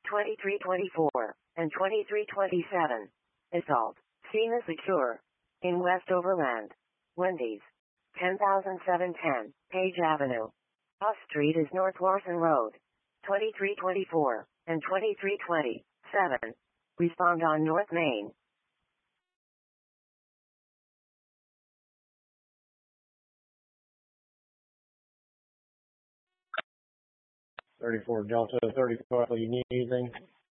2324, and 2327. Assault. Sina Secure. In West Overland. Wendy's. 10,710, Page Avenue. Off Street is North Larson Road. 2324, and 2327. Respond on North Main. 34 Delta 34. You need anything?